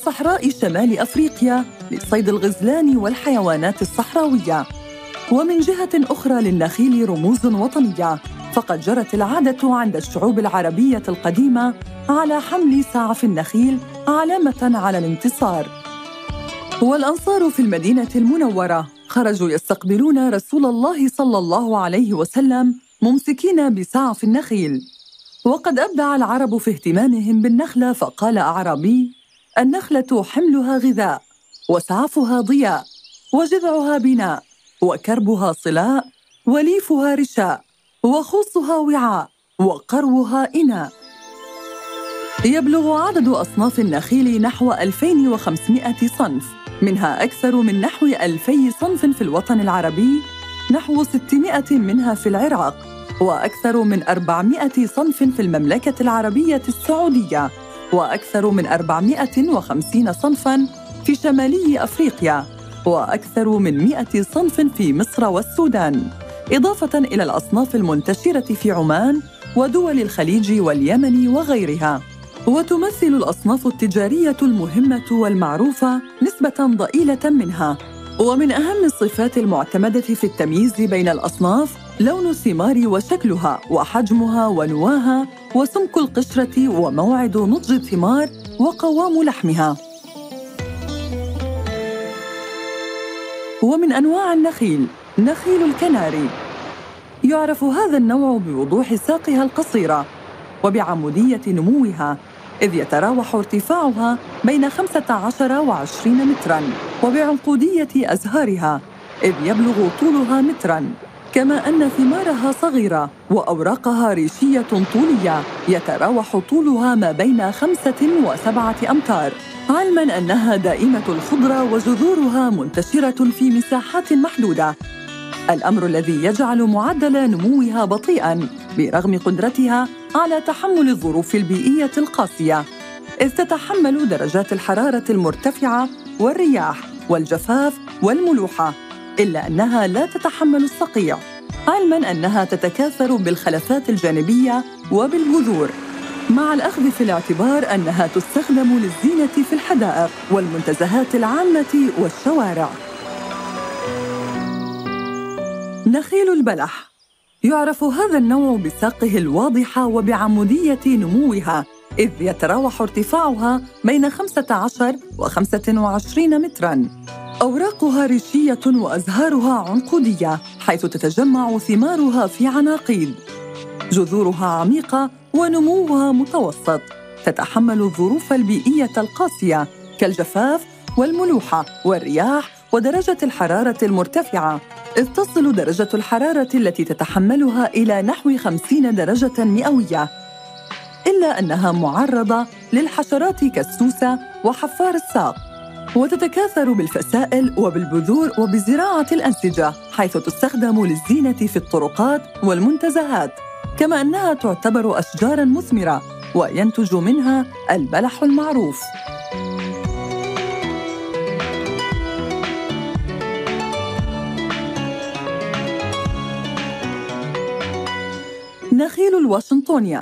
صحراء شمال أفريقيا لصيد الغزلان والحيوانات الصحراوية. ومن جهة أخرى للنخيل رموز وطنية، فقد جرت العادة عند الشعوب العربية القديمة على حمل سعف النخيل علامة على الانتصار. والأنصار في المدينة المنورة خرجوا يستقبلون رسول الله صلى الله عليه وسلم ممسكين بسعف النخيل. وقد أبدع العرب في اهتمامهم بالنخلة، فقال أعرابي: النخلة حملها غذاء، وسعفها ضياء، وجذعها بناء، وكربها صلاء، وليفها رشاء، وخوصها وعاء، وقروها إناء. يبلغ عدد أصناف النخيل نحو 2500 صنف، منها أكثر من نحو 2000 صنف في الوطن العربي، نحو 600 منها في العراق، وأكثر من 400 صنف في المملكة العربية السعودية، وأكثر من 450 صنفاً في شمالي أفريقيا، وأكثر من 100 صنف في مصر والسودان، إضافة إلى الأصناف المنتشرة في عمان ودول الخليج واليمن وغيرها. وتمثل الأصناف التجارية المهمة والمعروفة نسبة ضئيلة منها. ومن أهم الصفات المعتمدة في التمييز بين الأصناف لون الثمار وشكلها وحجمها ونواها وسمك القشرة وموعد نضج الثمار وقوام لحمها. ومن أنواع النخيل نخيل الكناري. يعرف هذا النوع بوضوح ساقها القصيرة وبعمودية نموها، إذ يتراوح ارتفاعها بين 15 و20 متراً، وبعنقودية أزهارها، إذ يبلغ طولها متراً، كما أن ثمارها صغيرة وأوراقها ريشية طولية يتراوح طولها ما بين 5 و7 أمتار، علماً أنها دائمة الخضرة وجذورها منتشرة في مساحات محدودة، الأمر الذي يجعل معدل نموها بطيئاً برغم قدرتها على تحمل الظروف البيئية القاسية، إذ تتحمل درجات الحرارة المرتفعة والرياح والجفاف والملوحة، إلا أنها لا تتحمل الصقيع، علماً أنها تتكاثر بالخلفات الجانبية وبالجذور، مع الأخذ في الاعتبار أنها تستخدم للزينة في الحدائق والمنتزهات العامة والشوارع. نخيل البلح. يعرف هذا النوع بساقه الواضحة وبعمودية نموها، إذ يتراوح ارتفاعها بين 15 و25 متراً. أوراقها ريشية وأزهارها عنقودية، حيث تتجمع ثمارها في عناقيد. جذورها عميقة ونموها متوسط، تتحمل الظروف البيئية القاسية كالجفاف والملوحة والرياح ودرجة الحرارة المرتفعة، إذ تصل درجة الحرارة التي تتحملها إلى نحو 50 درجة مئوية، إلا أنها معرضة للحشرات كالسوسة وحفار الساق، وتتكاثر بالفسائل وبالبذور وبزراعة الأنسجة، حيث تستخدم للزينة في الطرقات والمنتزهات، كما أنها تعتبر أشجاراً مثمرة وينتج منها البلح المعروف. نخيل الواشنطونيا.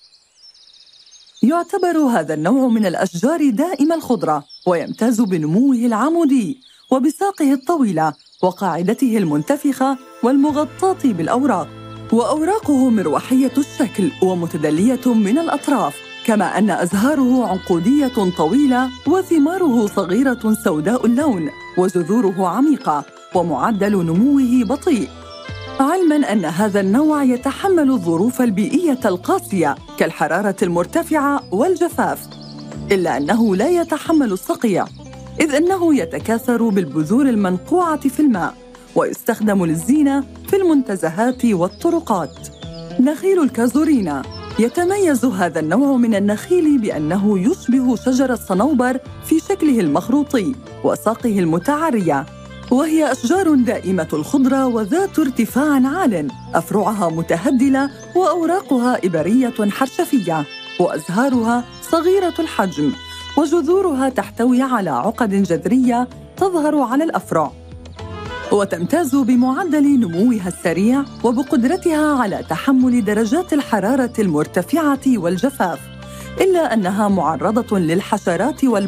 يعتبر هذا النوع من الأشجار دائم الخضرة، ويمتاز بنموه العمودي وبساقه الطويلة وقاعدته المنتفخة والمغطاة بالأوراق، وأوراقه مروحية الشكل ومتدلية من الأطراف، كما أن أزهاره عنقودية طويلة وثماره صغيرة سوداء اللون، وجذوره عميقة ومعدل نموه بطيء، علماً أن هذا النوع يتحمل الظروف البيئية القاسية كالحرارة المرتفعة والجفاف، إلا أنه لا يتحمل الصقيع، إذ أنه يتكاثر بالبذور المنقوعة في الماء ويستخدم للزينة في المنتزهات والطرقات. نخيل الكازورينا. يتميز هذا النوع من النخيل بأنه يشبه شجر الصنوبر في شكله المخروطي وساقه المتعرية، وهي أشجار دائمة الخضرة وذات ارتفاع عال، أفرعها متهدلة وأوراقها إبرية حرشفية، وأزهارها صغيرة الحجم، وجذورها تحتوي على عقد جذرية تظهر على الأفرع، وتمتاز بمعدل نموها السريع وبقدرتها على تحمل درجات الحرارة المرتفعة والجفاف، إلا أنها معرضة للحشرات